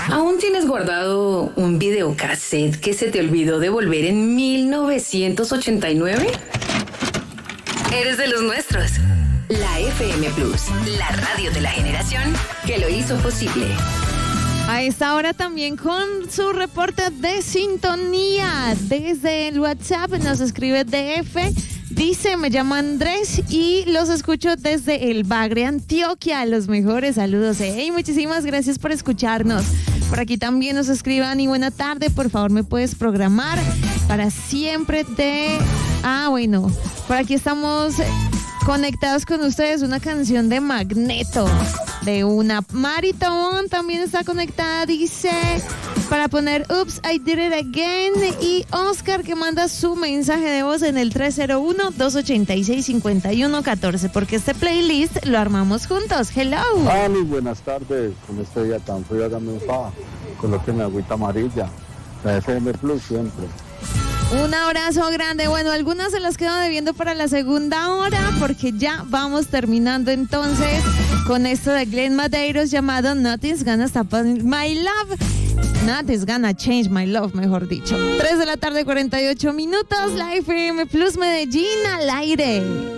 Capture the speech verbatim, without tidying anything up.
¿Aún tienes guardado un videocassette que se te olvidó devolver en mil novecientos ochenta y nueve? Eres de los nuestros. La F M Plus, la radio de la generación que lo hizo posible. A esta hora también con su reporte de sintonía. Desde el WhatsApp nos escribe D F. Dice, me llamo Andrés y los escucho desde el Bagre, Antioquia. Los mejores saludos. Hey, muchísimas gracias por escucharnos. Por aquí también nos escriban y buena tarde. Por favor, ¿me puedes programar para siempre de... Ah, bueno, por aquí estamos conectados con ustedes. Una canción de Magneto. De una. Maritón también está conectada, dice, para poner Oops, I Did It Again. Y Oscar, que manda su mensaje de voz en el tres cero uno, dos ocho seis, cinco uno uno uno cuatro, porque este playlist lo armamos juntos. Hello. Ah, muy buenas tardes. Con este día tan frío, hágame un favor. Colóqueme agüita amarilla. La F M Plus siempre. Un abrazo grande. Bueno, algunas se las quedo debiendo para la segunda hora porque ya vamos terminando entonces con esto de Glenn Medeiros llamado Nothing's Gonna Stop My Love. Nothing's Gonna Change My Love, mejor dicho. tres de la tarde, cuarenta y ocho minutos. La F M Plus Medellín al aire.